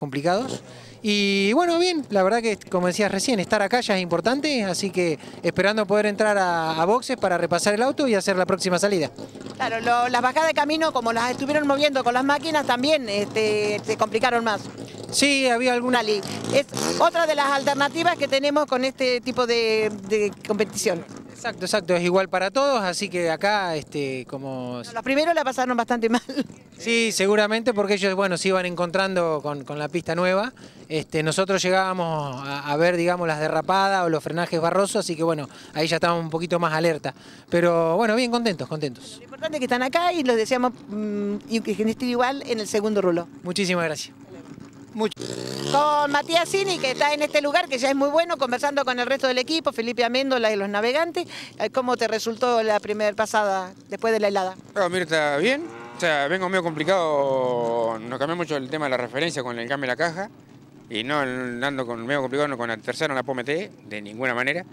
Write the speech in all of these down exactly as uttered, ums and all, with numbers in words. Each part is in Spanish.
complicados. Y bueno, bien, la verdad que como decías recién, estar acá ya es importante, así que esperando poder entrar a, a boxes para repasar el auto y hacer la próxima salida. Claro, lo, las bajadas de camino, como las estuvieron moviendo con las máquinas, también este, se complicaron más. Sí, había alguna... Es otra de las alternativas que tenemos con este tipo de, de competición. Exacto, exacto, es igual para todos, así que acá, este, como... Los primeros la pasaron bastante mal. Sí, seguramente porque ellos, bueno, se iban encontrando con, con la pista nueva. Este, nosotros llegábamos a, a ver, digamos, las derrapadas o los frenajes barrosos, así que bueno, ahí ya estábamos un poquito más alerta. Pero bueno, bien contentos, contentos. Lo importante es que están acá y los deseamos mmm, y que estén igual en el segundo rulo. Muchísimas gracias. Mucho. Con Matías Cini, que está en este lugar, que ya es muy bueno, conversando con el resto del equipo, Felipe Améndola y los navegantes. ¿Cómo te resultó la primera pasada después de la helada? No, mira, está bien. O sea, vengo medio complicado, nos cambió mucho el tema de la referencia con el cambio de la caja. Y no, ando con medio complicado, no, con la tercera no la puedo meter de ninguna manera.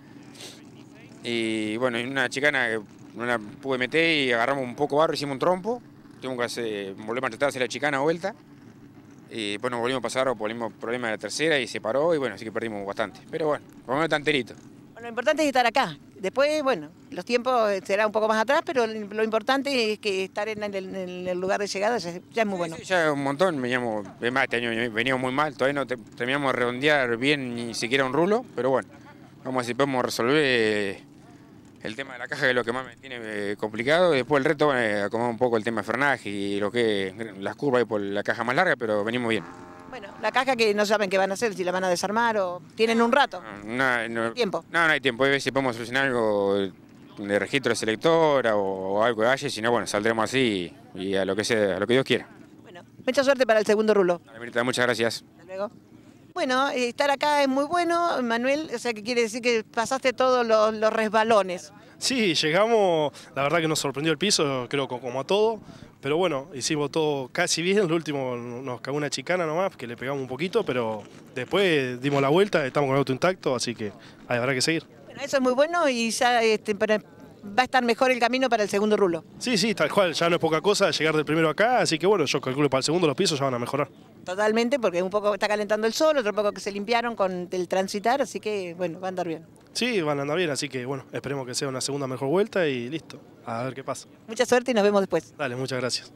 Y bueno, en una chicana que no la pude meter y agarramos un poco barro, hicimos un trompo. Tuvimos que hacer, volvemos a tratar de hacer la chicana vuelta. Y después nos volvimos a pasar, volvimos problema de la tercera y se paró y bueno, así que perdimos bastante. Pero bueno, por lo menos está enterito. Bueno, lo importante es estar acá. Después, bueno, los tiempos será un poco más atrás, pero lo importante es que estar en el, en el lugar de llegada ya, ya es muy bueno. Sí, sí, ya un montón, veníamos, es más, este año veníamos muy mal, todavía no te, terminamos de redondear bien ni siquiera un rulo, pero bueno, vamos a ver si podemos resolver el tema de la caja, que es lo que más me tiene complicado, y después el reto, bueno, acomodar un poco el tema de frenaje y lo que las curvas ahí por la caja más larga, pero venimos bien. Bueno, la caja que no saben qué van a hacer, si la van a desarmar o tienen un rato. No, no, ¿Tiempo? No, no hay tiempo, a ver si podemos solucionar algo de registro de selectora o, o algo de H, si no, bueno, saldremos así y, y a lo que sea, a lo que Dios quiera. Bueno, mucha suerte para el segundo rulo. Mirta, muchas gracias. Hasta luego. Bueno, estar acá es muy bueno, Manuel, o sea que quiere decir que pasaste todos los, los resbalones. Sí, llegamos, la verdad que nos sorprendió el piso, creo que como a todo, pero bueno, hicimos todo casi bien, lo último nos cagó una chicana nomás, que le pegamos un poquito, pero después dimos la vuelta, estamos con el auto intacto, así que habrá que seguir. Bueno, eso es muy bueno y ya este, para, va a estar mejor el camino para el segundo rulo. Sí, sí, tal cual, ya no es poca cosa llegar del primero acá, así que bueno, yo calculo para el segundo los pisos ya van a mejorar. Totalmente, porque un poco está calentando el sol, otro poco que se limpiaron con el transitar, así que bueno, va a andar bien. Sí, van a andar bien, así que bueno, esperemos que sea una segunda mejor vuelta y listo, a ver qué pasa. Mucha suerte y nos vemos después. Dale, muchas gracias.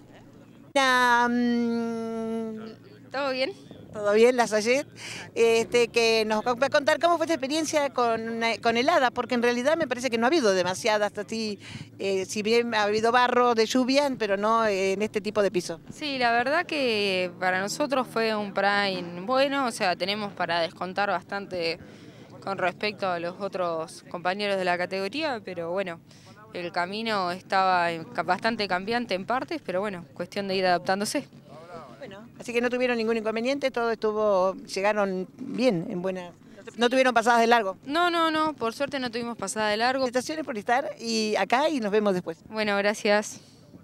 Um, ¿Todo bien? Todo bien, la Sayet, este, que nos va a contar cómo fue esta experiencia con, con helada, porque en realidad me parece que no ha habido demasiadas, así, eh, si bien ha habido barro de lluvia, pero no en este tipo de piso. Sí, la verdad que para nosotros fue un prime bueno, o sea, tenemos para descontar bastante con respecto a los otros compañeros de la categoría, pero bueno, el camino estaba bastante cambiante en partes, pero bueno, cuestión de ir adaptándose. Bueno, así que no tuvieron ningún inconveniente, todo estuvo, llegaron bien, en buena, no tuvieron pasadas de largo. No, no, no, por suerte no tuvimos pasada de largo. Felicitaciones por estar y acá y nos vemos después. Bueno, gracias.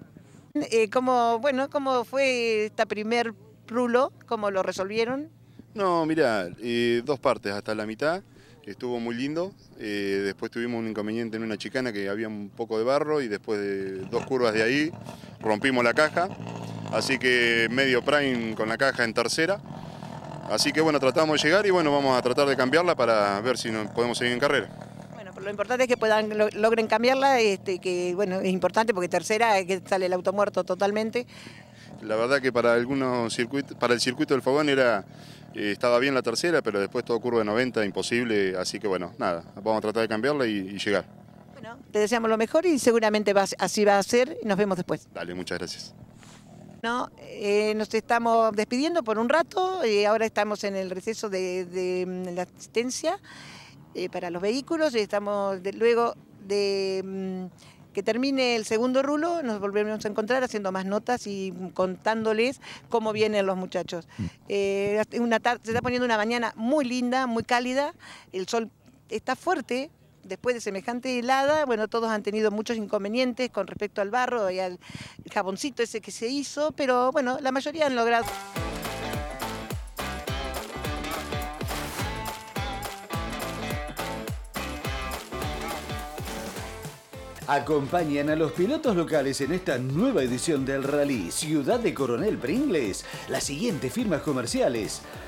Eh, ¿cómo, bueno, ¿Cómo fue esta primer rulo? ¿Cómo lo resolvieron? No, mirá, eh, dos partes hasta la mitad, estuvo muy lindo, eh, después tuvimos un inconveniente en una chicana que había un poco de barro y después de dos curvas de ahí rompimos la caja. Así que medio prime con la caja en tercera. Así que bueno, tratamos de llegar y bueno, vamos a tratar de cambiarla para ver si nos podemos seguir en carrera. Bueno, pues lo importante es que puedan lo, logren cambiarla, este, que bueno, es importante porque tercera es que sale el auto muerto totalmente. La verdad que para algunos circuitos, para el circuito del fogón era, eh, estaba bien la tercera, pero después todo curva de noventa, imposible. Así que bueno, nada, vamos a tratar de cambiarla y, y llegar. Bueno, te deseamos lo mejor y seguramente va, así va a ser y nos vemos después. Dale, muchas gracias. No, eh, nos estamos despidiendo por un rato y ahora estamos en el receso de, de la asistencia eh, para los vehículos y estamos de, luego de mm, que termine el segundo rulo nos volvemos a encontrar haciendo más notas y contándoles cómo vienen los muchachos. Eh, una tarde, se está poniendo una mañana muy linda, muy cálida, el sol está fuerte. Después de semejante helada, bueno, todos han tenido muchos inconvenientes con respecto al barro y al jaboncito ese que se hizo, pero bueno, la mayoría han logrado... Acompañan a los pilotos locales en esta nueva edición del Rally Ciudad de Coronel Pringles las siguientes firmas comerciales: